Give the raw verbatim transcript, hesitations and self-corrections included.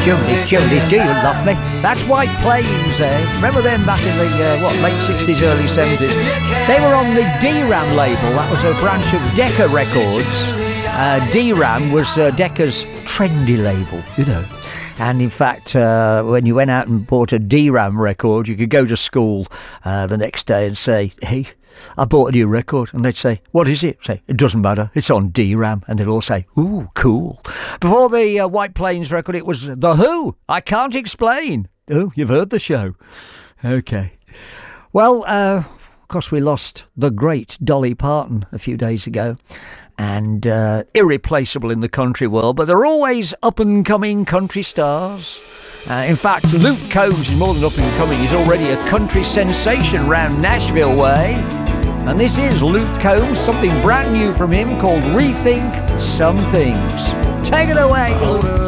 Julie, Julie, do you love me? That's White Plains there. Remember them back in the, uh, what, late sixties, early seventies? They were on the D-Ram label. That was a branch of Decca Records. Uh, D-Ram was uh, Decca's trendy label, you know. And in fact, uh, when you went out and bought a D-Ram record, you could go to school uh, the next day and say, hey, I bought a new record. And they'd say, what is it? Say, it doesn't matter. It's on D-Ram. And they'd all say, ooh, cool. Before the uh, White Plains record, it was The Who. I Can't Explain. Oh, you've heard the show. Okay. Well, uh, of course, we lost the great Dolly Parton a few days ago. And uh, irreplaceable in the country world, but they're always up-and-coming country stars. Uh, in fact, Luke Combs is more than up-and-coming. He's already a country sensation round Nashville way. And this is Luke Combs, something brand new from him called Rethink Some Things. Take it away.